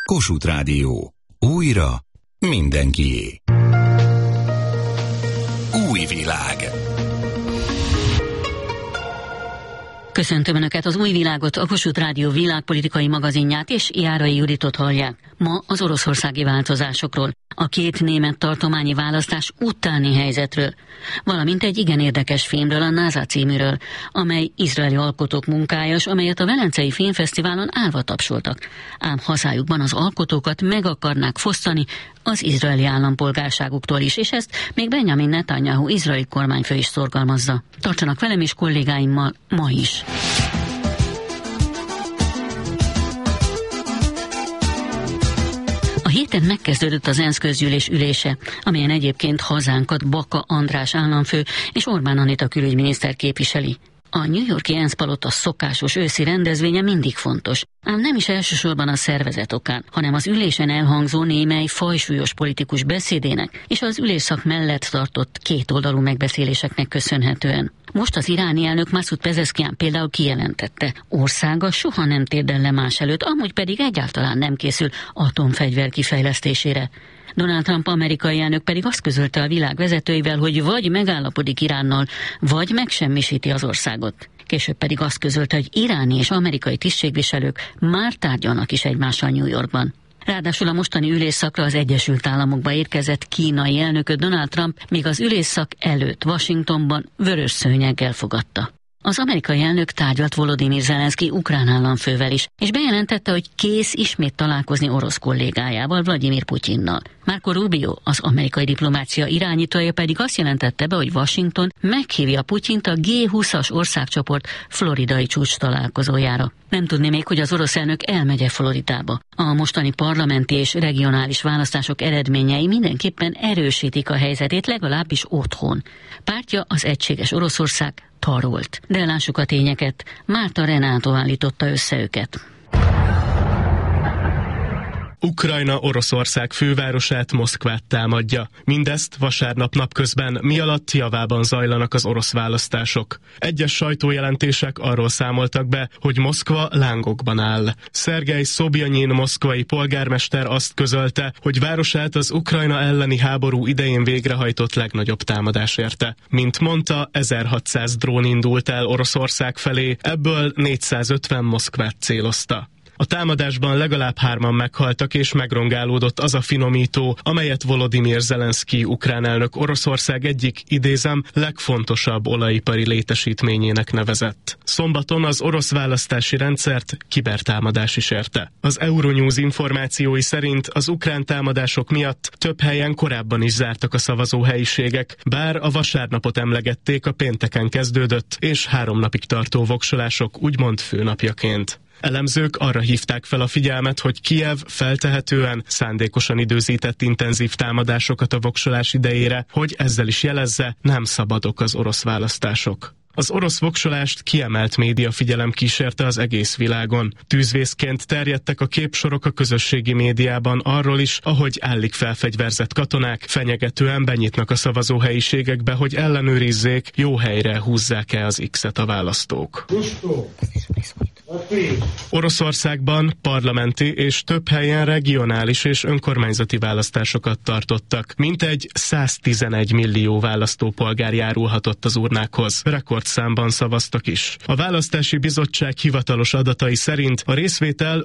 Kossuth Rádió. Újra mindenkié. Új világ. Köszöntöm Önöket, az Új világot, a Kossuth Rádió világpolitikai magazinját és Járai Juditot hallják. Ma az oroszországi változásokról, a két német tartományi választás utáni helyzetről, valamint egy igen érdekes filmről, a NASA címűről, amely izraeli alkotók munkája, amelyet a Velencei Filmfesztiválon állva tapsoltak. Ám hazájukban az alkotókat meg akarnák fosztani az izraeli állampolgárságuktól is, és ezt még Benjamin Netanyahu izraeli kormányfő is szorgalmazza. Tartsanak velem és kollégáimmal ma is. A héten megkezdődött az ENSZ közgyűlés ülése, amelyen egyébként hazánkat Baka András államfő és Orbán Anita külügyminiszter képviseli. A New York-i ENSZ palota szokásos őszi rendezvénye mindig fontos, ám nem is elsősorban a szervezet okán, hanem az ülésen elhangzó némely fajsúlyos politikus beszédének és az ülésszak mellett tartott kétoldalú megbeszéléseknek köszönhetően. Most az iráni elnök Masoud Pezeshkian például kijelentette, országa soha nem térdel le más előtt, amúgy pedig egyáltalán nem készül atomfegyver kifejlesztésére. Donald Trump amerikai elnök pedig azt közölte a világ vezetőivel, hogy vagy megállapodik Iránnal, vagy megsemmisíti az országot. Később pedig azt közölte, hogy iráni és amerikai tisztségviselők már tárgyalnak is egymással New Yorkban. Ráadásul a mostani ülésszakra az Egyesült Államokba érkezett kínai elnököt Donald Trump még az ülésszak előtt Washingtonban vörös szőnyeggel fogadta. Az amerikai elnök tárgyalt Volodymyr Zelenszky ukrán államfővel is, és bejelentette, hogy kész ismét találkozni orosz kollégájával, Vladimir Putyinnal. Marco Rubio, az amerikai diplomácia irányítója pedig azt jelentette be, hogy Washington meghívja Putyint a G20-as országcsoport floridai csúcs találkozójára. Nem tudni még, hogy az orosz elnök elmegy Floridába. A mostani parlamenti és regionális választások eredményei mindenképpen erősítik a helyzetét, legalábbis otthon. Pártja, az Egységes Oroszország, tarolt. De lássuk a tényeket. Márta Renátó állította össze őket. Ukrajna Oroszország fővárosát, Moszkvát támadja. Mindezt vasárnap napközben, mi alatt javában zajlanak az orosz választások. Egyes sajtójelentések arról számoltak be, hogy Moszkva lángokban áll. Szergej Szobjanyin moszkvai polgármester azt közölte, hogy városát az Ukrajna elleni háború idején végrehajtott legnagyobb támadás érte. Mint mondta, 1600 drón indult el Oroszország felé, ebből 450 Moszkvát célozta. A támadásban legalább 3-an meghaltak és megrongálódott az a finomító, amelyet Volodymyr Zelenszky ukrán elnök Oroszország egyik, idézem, legfontosabb olajipari létesítményének nevezett. Szombaton az orosz választási rendszert kibertámadás is érte. Az Euronews információi szerint az ukrán támadások miatt több helyen korábban is zártak a szavazóhelyiségek, bár a vasárnapot emlegették a pénteken kezdődött és 3 napig tartó voksolások úgymond főnapjaként. Elemzők arra hívták fel a figyelmet, hogy Kijev feltehetően szándékosan időzített intenzív támadásokat a voksolás idejére, hogy ezzel is jelezze, nem szabadok az orosz választások. Az orosz voksolást kiemelt média figyelem kísérte az egész világon. Tűzvészként terjedtek a képsorok a közösségi médiában arról is, ahogy állig felfegyverzett katonák fenyegetően benyitnak a szavazóhelyiségekbe, hogy ellenőrizzék, jó helyre húzzák-e az X-et a választók. Oroszországban parlamenti és több helyen regionális és önkormányzati választásokat tartottak. Mintegy 111 millió választópolgár járulhatott az urnákhoz. Rekordszámban szavaztak is. A Választási Bizottság hivatalos adatai szerint a részvétel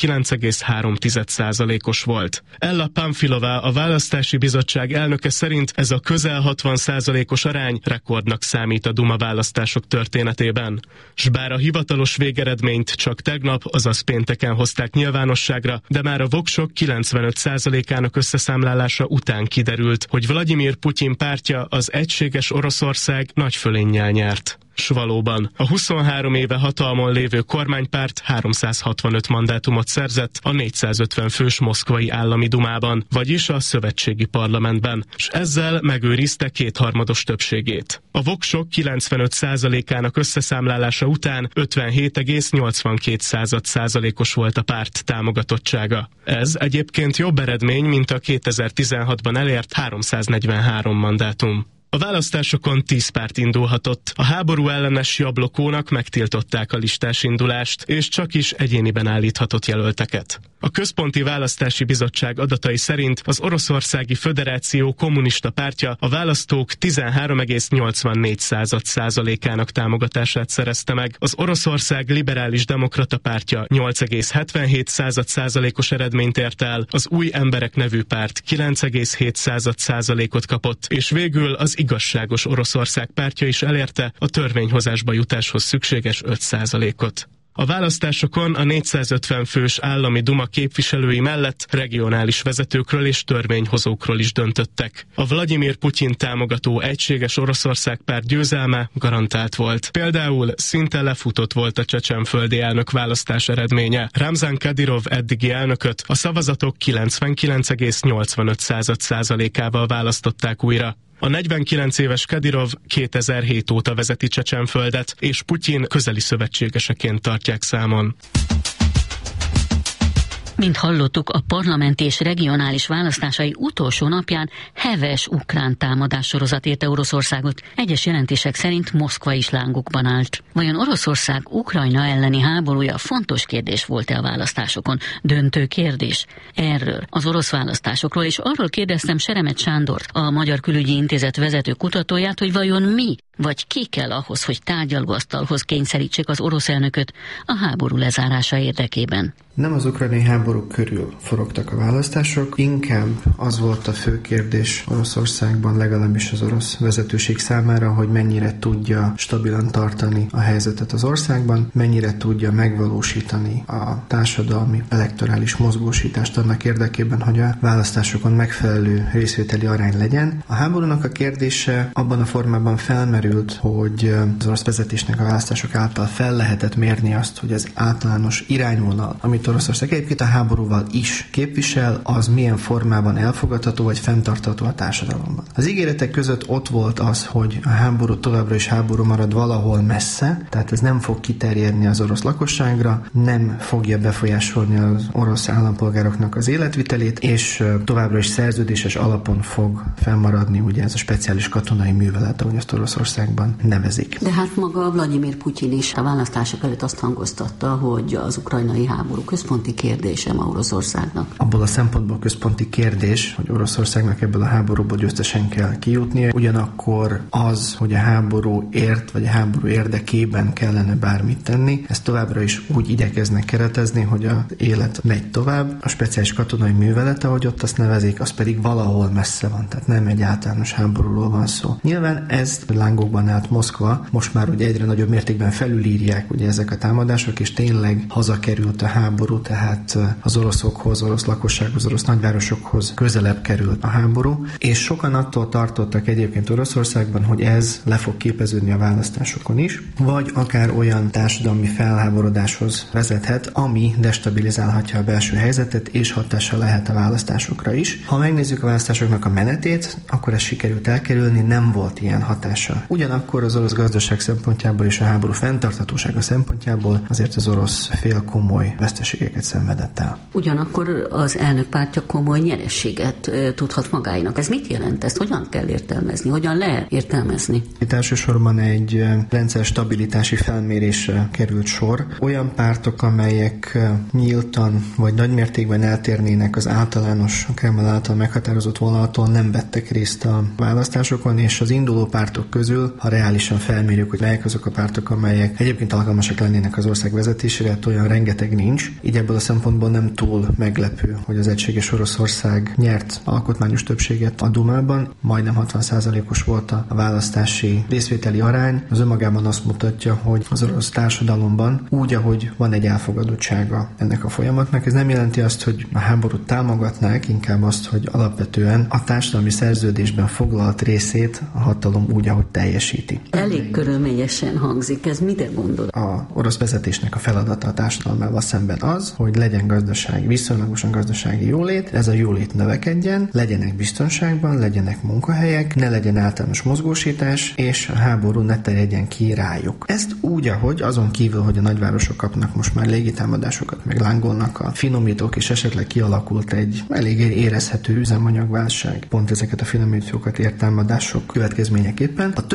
59,3%-os volt. Ella Pamfilová, a Választási Bizottság elnöke szerint ez a közel 60%-os arány rekordnak számít a Duma választások történetében. S bár a hivatalos végeredményt csak tegnap, azaz pénteken hozták nyilvánosságra, de már a voksok 95%-ának összeszámlálása után kiderült, hogy Vladimir Putyin pártja, az Egységes Oroszország nagy fölénnyel nyert. S valóban, a 23 éve hatalmon lévő kormánypárt 365 mandátumot szerzett a 450 fős moszkvai állami dumában, vagyis a szövetségi parlamentben, s ezzel megőrizte 2/3 többségét. A voksok 95%-ának összeszámlálása után 57,82%-os volt a párt támogatottsága. Ez egyébként jobb eredmény, mint a 2016-ban elért 343 mandátum. A választásokon 10 párt indulhatott. A háború ellenes Jablokónak megtiltották a listás indulást, és csak is egyéniben állíthatott jelölteket. A Központi Választási Bizottság adatai szerint az Oroszországi Föderáció Kommunista Pártja a választók 13,84%-ának támogatását szerezte meg. Az Oroszország Liberális Demokrata Pártja 8,77%-os eredményt ért el, az Új Emberek nevű párt 9,7%-ot kapott, és végül az Igazságos Oroszország pártja is elérte a törvényhozásba jutáshoz szükséges 5%-ot. A választásokon a 450 fős állami duma képviselői mellett regionális vezetőkről és törvényhozókról is döntöttek. A Vladimir Putyin támogató Egységes Oroszország párt győzelme garantált volt. Például szinte lefutott volt a csecsenföldi elnök választás eredménye. Ramzan Kadyrov eddigi elnököt a szavazatok 99,85%-ával választották újra. A 49 éves Kadyrov 2007 óta vezeti Csecsenföldet, és Putyin közeli szövetségeseként tartják számon. Mint hallottuk, a parlamenti és regionális választásai utolsó napján heves ukrán támadás sorozat érte Oroszországot. Egyes jelentések szerint Moszkva is lángokban állt. Vajon Oroszország Ukrajna elleni háborúja fontos kérdés volt-e a választásokon? Döntő kérdés? Erről, az orosz választásokról, és arról kérdeztem Seremet Sándort, a Magyar Külügyi Intézet vezető kutatóját, hogy vajon mi vagy ki kell ahhoz, hogy tárgyalóasztalhoz kényszerítsék az orosz elnököt a háború lezárása érdekében. Nem az ukrajnai háború körül forogtak a választások, inkább az volt a fő kérdés Oroszországban, legalábbis az orosz vezetőség számára, hogy mennyire tudja stabilan tartani a helyzetet az országban, mennyire tudja megvalósítani a társadalmi elektorális mozgósítást annak érdekében, hogy a választásokon megfelelő részvételi arány legyen. A háborúnak a kérdése abban a formában felmerült, hogy az orosz vezetésnek a választások által fel lehetett mérni azt, hogy az általános irányvonal, amit Oroszország egyébként a háborúval is képvisel, az milyen formában elfogadható vagy fenntartható a társadalomban. Az ígéretek között ott volt az, hogy a háború továbbra is háború marad valahol messze, tehát ez nem fog kiterjedni az orosz lakosságra, nem fogja befolyásolni az orosz állampolgároknak az életvitelét, és továbbra is szerződéses alapon fog fennmaradni ugye ez a speciális katonai művelet, ahogy azt Oroszországban nevezik. De hát maga Vladimir Putyin is a választások előtt azt hangoztatta, hogy az ukrajnai háború központi kérdése ma Oroszországnak. Abból a szempontból központi kérdés, hogy Oroszországnak ebből a háborúból győztesen kell kijutnia, ugyanakkor az, hogy a háborúért vagy a háború érdekében kellene bármit tenni, ezt továbbra is úgy igyekeznek keretezni, hogy az élet megy tovább. A speciális katonai művelet, ahogy ott azt nevezik, az pedig valahol messze van, tehát nem egy általános háborúról van szó. Nyilván ez lángokban állt Moszkva, most már ugye egyre nagyobb mértékben felülírják ugye ezek a támadások, és tényleg hazakerült a háború, tehát az oroszokhoz, orosz lakossághoz, orosz nagyvárosokhoz közelebb került a háború, és sokan attól tartottak egyébként Oroszországban, hogy ez le fog képeződni a választásokon is, vagy akár olyan társadalmi felháborodáshoz vezethet, ami destabilizálhatja a belső helyzetet, és hatással lehet a választásokra is. Ha megnézzük a választásoknak a menetét, akkor ez sikerült elkerülni, nem volt ilyen hatása. Ugyanakkor az orosz gazdaság szempontjából és a háború fenntarthatósága szempontjából azért az orosz fél komoly veszteségeket szenvedett el. Ugyanakkor az elnök pártja komoly nyerességet tudhat magáinak. Ez mit jelent? Ezt hogyan kell értelmezni? Hogyan lehet értelmezni? Itt elsősorban egy rendszer stabilitási felmérésre került sor. Olyan pártok, amelyek nyíltan vagy nagymértékben eltérnének az általános, a Kreml által meghatározott vonalatól, nem vettek részt a választásokon, és az induló pártok közül, ha reálisan felmérjük, hogy melyek azok a pártok, amelyek egyébként alkalmasak lennének az ország vezetésére, olyan rengeteg nincs. Így ebből a szempontból nem túl meglepő, hogy az Egységes Oroszország nyert alkotmányos többséget a Dumában, majdnem 60%-os volt a választási részvételi arány. Az önmagában azt mutatja, hogy az orosz társadalomban úgy, ahogy van egy elfogadottsága ennek a folyamatnak, ez nem jelenti azt, hogy a háborút támogatnák, inkább azt, hogy alapvetően a társadalmi szerződésben foglalt részét a hatalom úgy, ahogy teljesíti. Elég körülményesen hangzik, ez mire gondol? A orosz vezetésnek a feladata a társadalmával szemben az, hogy legyen gazdasági, viszonylagosan gazdasági jólét, ez a jólét növekedjen, legyenek biztonságban, legyenek munkahelyek, ne legyen általános mozgósítás, és a háború ne terjedjen ki rájuk. Ezt úgy, ahogy azon kívül, hogy a nagyvárosok kapnak most már légitámadásokat, meg lángolnak a finomítók, és esetleg kialakult egy elég érezhető üzemanyagválság, pont ezeket a finomítókat ért támadások következményeképpen. A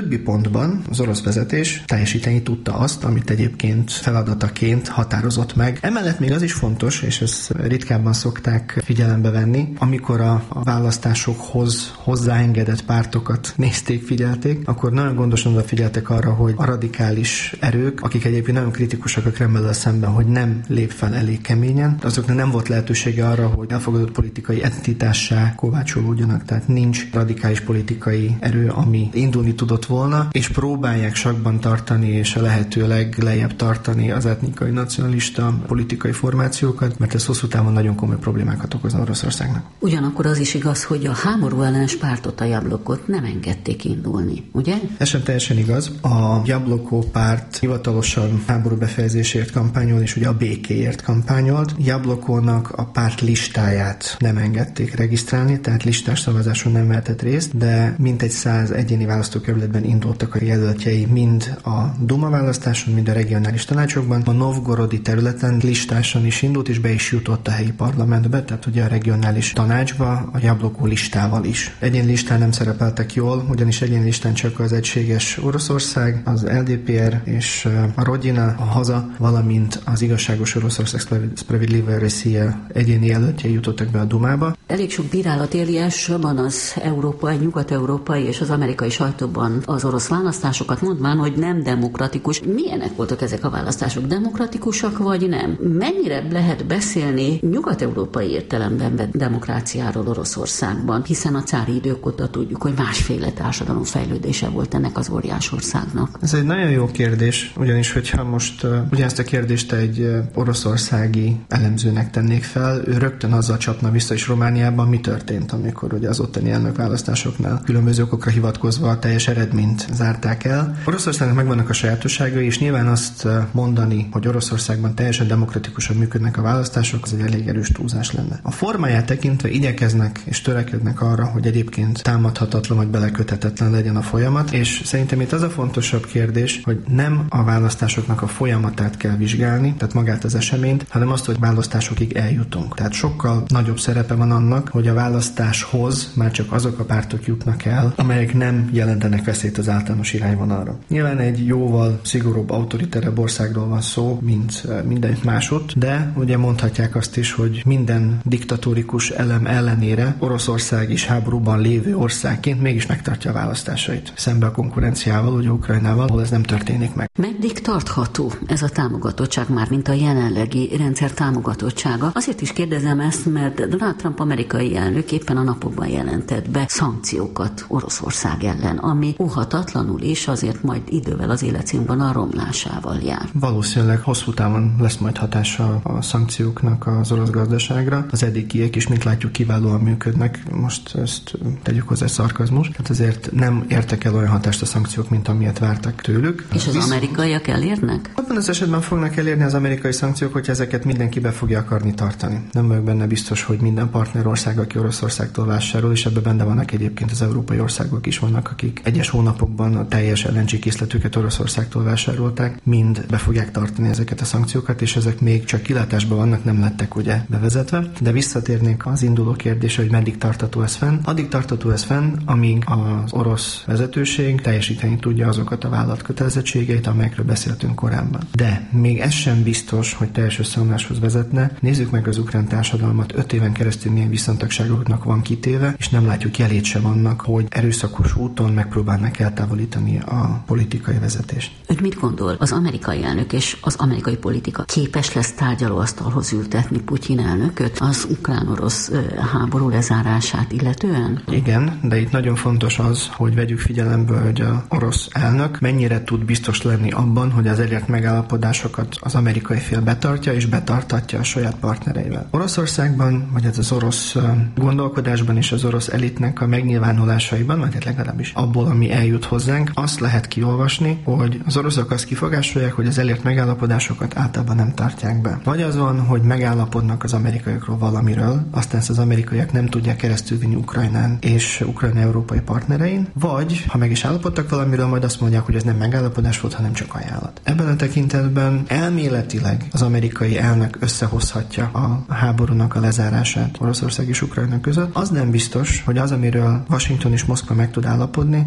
többi pontban az orosz vezetés teljesíteni tudta azt, amit egyébként feladataként határozott meg. Emellett még az is fontos, és ezt ritkábban szokták figyelembe venni, amikor a választásokhoz hozzáengedett pártokat nézték, figyelték, akkor nagyon gondosan odafigyeltek arra, hogy a radikális erők, akik egyébként nagyon kritikusak a Kremllel szemben, hogy nem lép fel elég keményen, azoknak nem volt lehetősége arra, hogy elfogadott politikai entitássá kovácsolódjanak, tehát nincs radikális politikai erő, ami indulni tudott volna, és próbálják sakban tartani, és a lehető leglejjebb tartani az etnikai nacionalista politikai formációkat, mert ez hosszú távon nagyon komoly problémákat okozna Oroszországnak. Ugyanakkor az is igaz, hogy a háború ellenes pártot, a Jablokot nem engedték indulni, ugye? Ez sem teljesen igaz. A Jabloko párt hivatalosan háború befejezésért kampányol, és ugye a békéért kampányolt. Jablokónak a párt listáját nem engedték regisztrálni, tehát listás szavazáson nem vehetett részt, de mintegy 100 egyéni választókerületben indultak a jelöltjei mind a Duma választáson, mind a regionális tanácsokban. A novgorodi területen listásan is indult, és be is jutott a helyi parlamentbe, tehát ugye a regionális tanácsba a Jabloko listával is. Egyén listán nem szerepeltek jól, ugyanis egyén listán csak az egységes Oroszország, az LDPR és a Rodina, a Haza, valamint az igazságos Oroszország Spravedlivaya Rossiya egyéni jelöltjei jutottak be a Dumába. Elég sok bírálat éli elsősorban az európai, nyugat-európai és az amerikai sajtóban az orosz választásokat, mondván, hogy nem demokratikus. Milyenek voltak ezek a választások? Demokratikusak vagy nem? Mennyire lehet beszélni nyugat-európai értelemben demokráciáról Oroszországban, hiszen a cári idők óta tudjuk, hogy másféle társadalom fejlődése volt ennek az óriás országnak. Ez egy nagyon jó kérdés, ugyanis hogyha most ugyanezt a kérdést egy oroszországi elemzőnek tennék fel, ő rögtön azzal csapna vissza is Romániában, mi történt, amikor ugye az ottani elnökválasztásoknál különböző okokra hivatkozva a teljes eredményt zárták el. Oroszországnak megvannak a sajátosságai, és nyilván azt mondani, hogy Oroszországban teljesen demokratikusan működnek a választások, az egy elég erős túlzás lenne. A formáját tekintve igyekeznek és törekednek arra, hogy egyébként támadhatatlan vagy beleköthetetlen legyen a folyamat, és szerintem itt az a fontosabb kérdés, hogy nem a választásoknak a folyamatát kell vizsgálni, tehát magát az eseményt, hanem azt, hogy választásokig eljutunk. Tehát sokkal nagyobb szerepe van annak, hogy a választáshoz már csak azok a pártok jutnak el, amelyek nem jelentenek veszélyt az általános irányvonalra. Nyilván egy jóval szigorúbb, autoriterebb országról van szó, mint mindenütt másutt, de ugye mondhatják azt is, hogy minden diktatórikus elem ellenére Oroszország is háborúban lévő országként mégis megtartja a választásait. Szembe a konkurenciával, ugye Ukrajnával, ahol ez nem történik meg. Meddig tartható ez a támogatottság, már mint a jelenlegi rendszer támogatottsága? Azért is kérdezem ezt, mert Donald Trump amerikai elnök éppen a napokban jelentett be szankciókat Oroszország ellen, ami óhatatlanul is azért majd idővel az életszínvonal romlásával jár. Valószínűleg hosszú távon lesz majd hatása a szankcióknak az orosz gazdaságra. Az eddigiek is, mint látjuk, kiválóan működnek. Most ezt tegyük hozzá, szarkazmus. Tehát azért nem értek el olyan hatást a szankciók, mint amilyet vártak tőlük. És az amerikaiak elérnek? Abban az esetben fognak elérni az amerikai szankciók, hogyha ezeket mindenki be fogja akarni tartani. Nem vagyok benne biztos, hogy minden partnerország, aki Oroszországtól vásárol, és ebben benne vannak egyébként az európai országok is vannak, akik egyes hónapokban a teljes LNG készletüket Oroszországtól vásárolták, mind be fogják tartani ezeket a szankciókat, és ezek még csak kilátásban vannak, nem lettek ugye bevezetve. De visszatérnék az induló kérdésre, hogy meddig tartató ez fenn. Addig tartató ez fenn, amíg az orosz vezetőség teljesíteni tudja azokat a vállalt kötelezettségeit, amelyekről beszéltünk korábban. De még ez sem biztos, hogy teljes összeomláshoz vezetne. Nézzük meg az ukrán társadalmat, 5 éven keresztül milyen viszontagságoknak van kitéve, és nem látjuk jelét sem annak, hogy erőszakos úton megpróbálnak eltávolítani a politikai vezetést. Ön mit gondol? Az amerikai elnök és az amerikai politika képes lesz tárgyalóasztalhoz ültetni Putyin elnököt az ukrán-orosz háború lezárását illetően? Igen, de itt nagyon fontos az, hogy vegyük figyelembe, hogy az orosz elnök mennyire tud biztos lenni abban, hogy az elért megállapodásokat az amerikai fél betartja és betartatja a saját partnereivel. Oroszországban, vagy az orosz gondolkodásban és az orosz elitnek a megnyilvánulásaiban, vagy legalábbis abból, ami eljut hozzánk, azt lehet kiolvasni, hogy az oroszok azt kifogásolják, hogy az elért megállapodásokat általában nem tartják be. Vagy az van, hogy megállapodnak az amerikaiakról valamiről, aztán ezt az amerikaiak nem tudják keresztülvinni Ukrajnán és Ukrajna európai partnerein, vagy ha meg is állapodtak valamiről, majd azt mondják, hogy ez nem megállapodás volt, hanem csak ajánlat. Ebben a tekintetben elméletileg az amerikai elnök összehozhatja a háborúnak a lezárását Oroszország és Ukrajna között. Az nem biztos, hogy az, amiről Washington és Moszkva meg tud állapodni, az el fog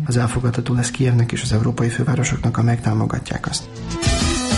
elfogadható lesz Kijevnek és az európai fővárosoknak, ha megtámogatják azt.